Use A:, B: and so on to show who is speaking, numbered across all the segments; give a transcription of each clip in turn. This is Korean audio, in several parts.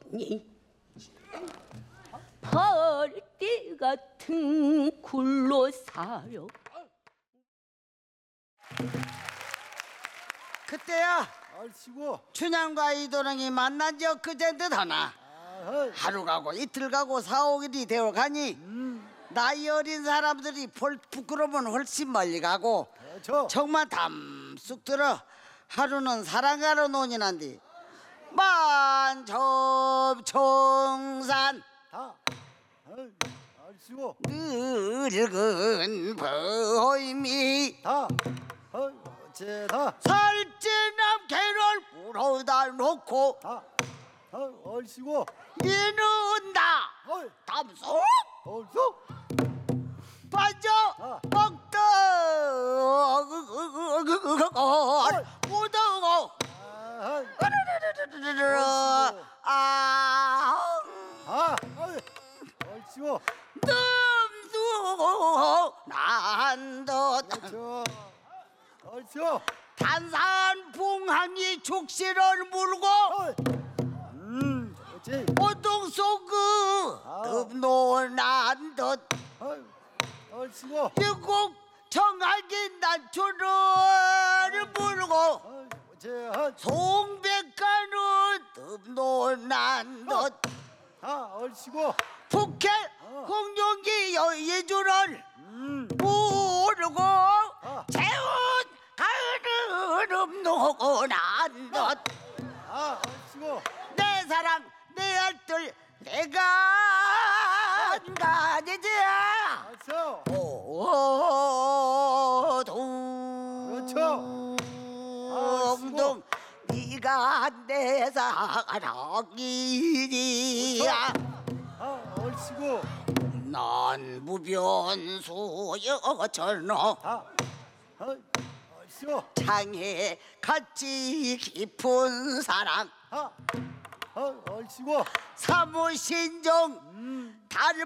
A: 벌떼 같은 굴로 사려.
B: 그때야
C: 얼씨구.
B: 춘향과 이도령이 만난 지 엊그제 듯하나 하루 가고 이틀 가고 4~5일이 되어 가니 나이 어린 사람들이 부끄러우면 훨씬 멀리 가고 정말 담쑥 들어 하루는 사랑가로 논의난디 만접청산
C: 다. 얼씨구.
B: 늙은 보임이
C: 다. 어째다.
B: 살찐남 개를 물어다 놓고
C: 다. 얼씨구.
B: 이는다 담속
C: 얼쑤.
B: 빠져 먹던 무더고
C: 얼씨구.
B: 뜸수 난듯
C: 얼씨구.
B: 단산 봉황이 죽시를 물고
C: 어째.
B: 오동 속그 뜸노난 듯
C: 얼씨구.
B: 일곱 청하기 난초를 물고
C: 어째.
B: 송백가는 뜸노난 듯
C: 얼씨구.
B: 북해 공룡기 예주를 모르고 재운 가을은 녹아난 듯
C: 얼씨구.
B: 내 사랑 내 알뜰 내가 안 가지지
C: 알았어.
B: 오동동 네가 내 사랑이야
C: 얼씨구.
B: 난 무변수여전어
C: 얼씨구.
B: 창에 같이 깊은 사랑
C: 얼씨구.
B: 사무신종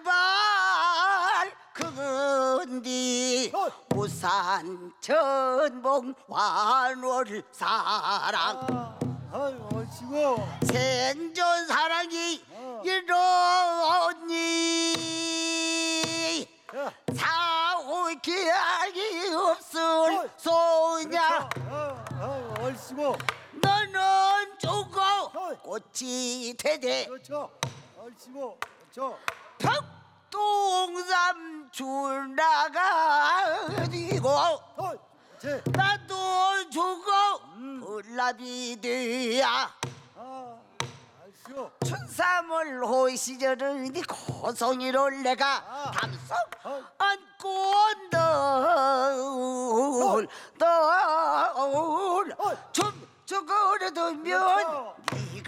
B: 달발 그건디 우산 천봉 완월 사랑
C: 얼씨구.
B: 생존 사랑이 이러니 사후 기약이 없을 소냐
C: 얼씨구.
B: 너는 죽어 꽃이 되되
C: 그렇죠. 얼씨구.
B: 덕동삼 줄나가리고 나도 죽어 불납이 돼야
C: 얼씨구.
B: 춘삼월 호시절은 네 고송이를 내가 담속 안고 널 춤추거려 두면